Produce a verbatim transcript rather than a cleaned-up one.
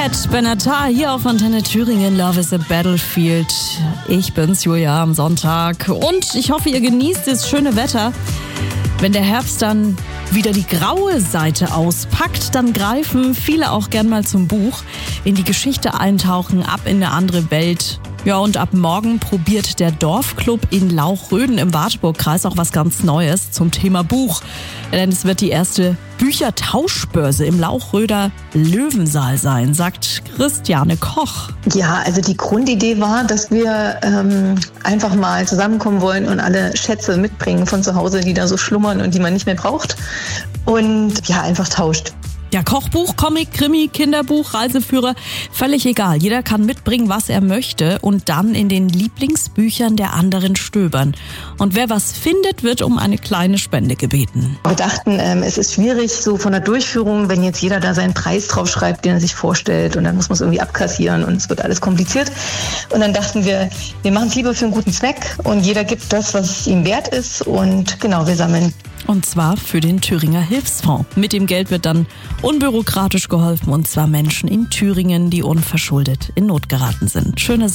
Pat Benatar hier auf Antenne Thüringen. Love is a Battlefield. Ich bin's, Julia, am Sonntag. Und ich hoffe, ihr genießt das schöne Wetter. Wenn der Herbst dann wieder die graue Seite auspackt, dann greifen viele auch gern mal zum Buch, in die Geschichte eintauchen, ab in eine andere Welt. Ja, und ab morgen probiert der Dorfclub in Lauchröden im Wartburgkreis auch was ganz Neues zum Thema Buch. Denn es wird die erste Büchertauschbörse im Lauchröder Löwensaal sein, sagt Christiane Koch. Ja, also die Grundidee war, dass wir ähm, einfach mal zusammenkommen wollen und alle Schätze mitbringen von zu Hause, die da so schlummern und die man nicht mehr braucht. Und ja, einfach tauscht. Ja, Kochbuch, Comic, Krimi, Kinderbuch, Reiseführer, völlig egal. Jeder kann mitbringen, was er möchte und dann in den Lieblingsbüchern der anderen stöbern. Und wer was findet, wird um eine kleine Spende gebeten. Wir dachten, ähm, es ist schwierig so von der Durchführung, wenn jetzt jeder da seinen Preis drauf schreibt, den er sich vorstellt, und dann muss man es irgendwie abkassieren und es wird alles kompliziert. Und dann dachten wir, wir machen es lieber für einen guten Zweck und jeder gibt das, was es ihm wert ist, und genau, wir sammeln. Und zwar für den Thüringer Hilfsfonds. Mit dem Geld wird dann unbürokratisch geholfen, und zwar Menschen in Thüringen, die unverschuldet in Not geraten sind. Schöne